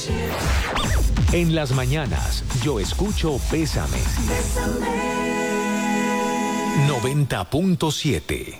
En las mañanas, yo escucho Bésame. 90.7.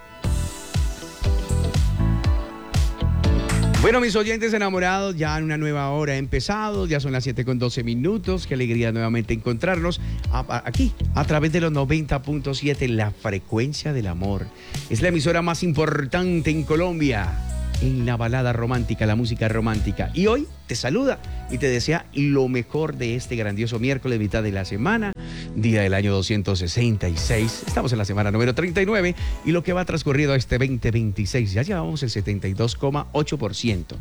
Bueno, mis oyentes enamorados, ya en una nueva hora he empezado, ya son las 7:12. Qué alegría nuevamente encontrarnos aquí, a través de los 90.7, la frecuencia del amor. Es la emisora más importante en Colombia, en la balada romántica, la música romántica. Y hoy te saluda y te desea lo mejor de este grandioso miércoles, mitad de la semana, día del año 266. Estamos en la semana número 39 y lo que va transcurrido a este 2026. Ya llevamos el 72,8%.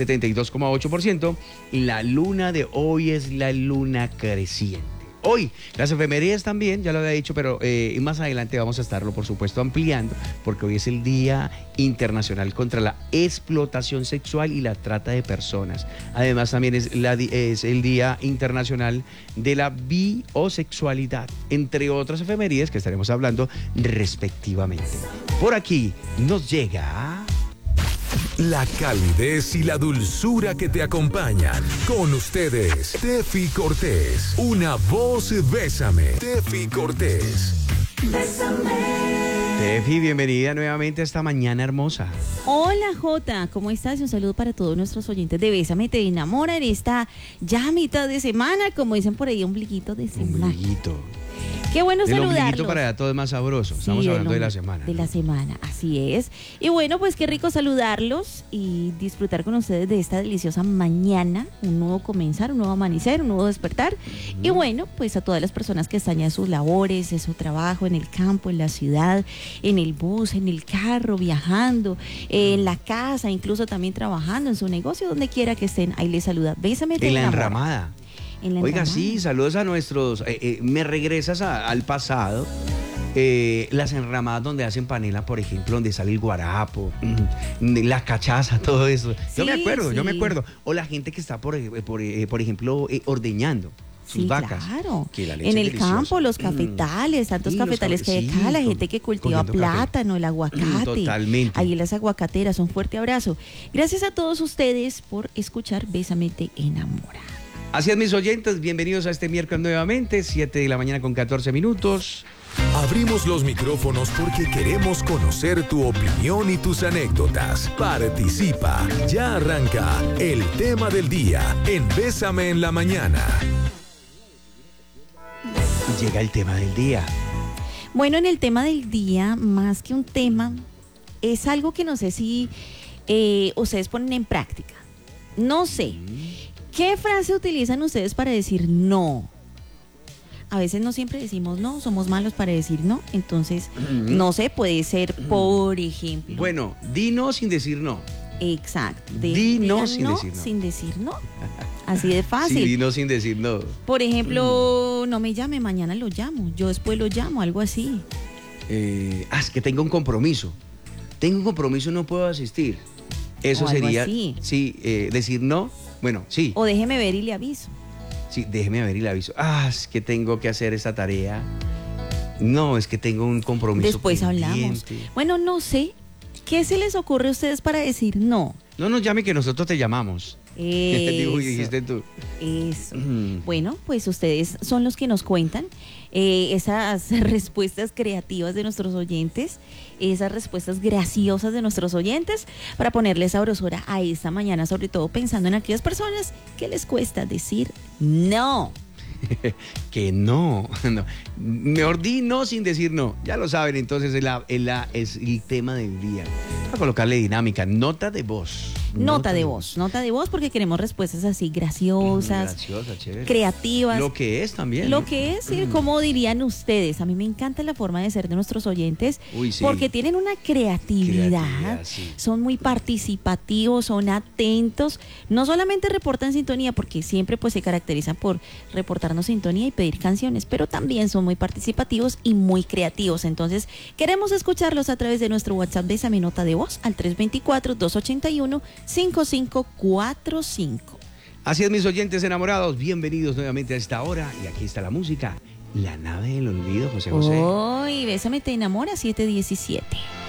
72,8%. Y la luna de hoy es la luna creciente. Hoy, las efemérides también, ya lo había dicho, pero más adelante vamos a estarlo, por supuesto, ampliando, porque hoy es el Día Internacional contra la Explotación Sexual y la Trata de Personas. Además, también es el Día Internacional de la Bisexualidad, entre otras efemérides que estaremos hablando respectivamente. Por aquí nos llega... La calidez y la dulzura que te acompañan. Con ustedes, Tefi Cortés. Una voz Bésame. Tefi Cortés. Bésame. Tefi, bienvenida nuevamente a esta mañana hermosa. Hola Jota, ¿cómo estás? Un saludo para todos nuestros oyentes de Bésame, te enamora en esta ya mitad de semana, como dicen por ahí, ombliguito de semana. Ombliguito. Qué bueno El saludarlos. ombliguito para allá todo es más sabroso. Sí, Estamos hablando de la semana. De la semana, así es. Y bueno, pues qué rico saludarlos y disfrutar con ustedes de esta deliciosa mañana, un nuevo comenzar, un nuevo amanecer, un nuevo despertar. Y bueno, pues a todas las personas que están ya en sus labores, en su trabajo, en el campo, en la ciudad, en el bus, en el carro, viajando, en la casa, incluso también trabajando en su negocio, donde quiera que estén, ahí les saluda. Bésame, te En la enamora. enramada. Oiga, sí, saludos a nuestros... me regresas al pasado. Las enramadas donde hacen panela, por ejemplo, donde sale el guarapo, la cachaza, todo eso. Yo me acuerdo. O la gente que está, por ejemplo, ordeñando sus vacas. Claro. Que la leche en es el deliciosa. campo, los cafetales, tantos Sí, cafetales que hay acá, la gente que cultiva cogiendo café. plátano, el aguacate. Totalmente. Ahí las aguacateras, un fuerte abrazo. Gracias a todos ustedes por escuchar Bésame, te enamora. Así es, mis oyentes, bienvenidos a este miércoles nuevamente, 7:14 a.m. Abrimos los micrófonos porque queremos conocer tu opinión y tus anécdotas. Participa. Ya arranca el tema del día en Bésame en la mañana. Llega el tema del día. Bueno, en el tema del día, más que un tema, es algo que no sé si ustedes ponen en práctica. No sé. ¿Qué frase utilizan ustedes para decir no? A veces no siempre decimos no, somos malos para decir no. Entonces, no sé, puede ser, por ejemplo. Bueno, di no sin decir no. Exacto. Di no digan sin decir no. Así de fácil. Sí, di no sin decir no. Por ejemplo, no me llame, mañana lo llamo. Yo después lo llamo, algo así. Es que tengo un compromiso. Tengo un compromiso, no puedo asistir. Eso O algo sería, así. sí, decir no. Bueno, sí. O déjeme ver y le aviso. Sí, déjeme ver y le aviso. Es que tengo que hacer esta tarea. No, es que tengo un compromiso Después pendiente. hablamos. Bueno, no sé. ¿Qué se les ocurre a ustedes para decir no? No nos llame que nosotros te llamamos. Eso. Dijiste tú. Eso. Bueno, pues ustedes son los que nos cuentan esas respuestas creativas de nuestros oyentes, esas respuestas graciosas de nuestros oyentes, para ponerle sabrosura a esta mañana, sobre todo pensando en aquellas personas que les cuesta decir no. Que no. Mejor di no sin decir no. Ya lo saben, entonces es el tema del día. Para colocarle dinámica, nota de voz. Nota de voz, porque queremos respuestas así graciosas, chévere. creativas. Lo que es también. Lo ¿no? que es, como dirían ustedes, a mí me encanta la forma de ser de nuestros oyentes, Uy, sí. porque tienen una creatividad, sí. son muy participativos, son atentos, no solamente reportan sintonía, porque siempre pues se caracterizan por reportarnos sintonía y pedir canciones, pero también son muy participativos y muy creativos. Entonces, queremos escucharlos a través de nuestro WhatsApp Bésame nota de voz al 324-281-5545. Así es, mis oyentes enamorados, bienvenidos nuevamente a esta hora. Y aquí está la música, La nave del olvido, José José. Hoy, Bésame te enamora, 7:17.